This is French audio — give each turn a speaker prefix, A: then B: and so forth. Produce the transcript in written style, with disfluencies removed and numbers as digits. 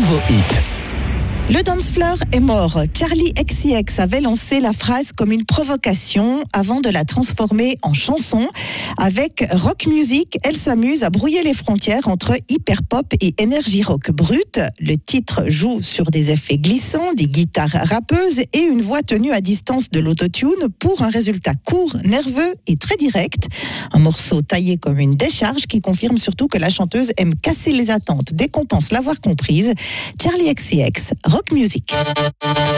A: nouveau hit.
B: Le dance floor est mort. Charli XCX avait lancé la phrase comme une provocation avant de la transformer en chanson. Avec rock music, elle s'amuse à brouiller les frontières entre hyper pop et énergie rock brute. Le titre joue sur des effets glissants, des guitares rappeuses et une voix tenue à distance de l'autotune pour un résultat court, nerveux et très direct. Un morceau taillé comme une décharge qui confirme surtout que la chanteuse aime casser les attentes dès qu'on pense l'avoir comprise. Charli XCX, rock music.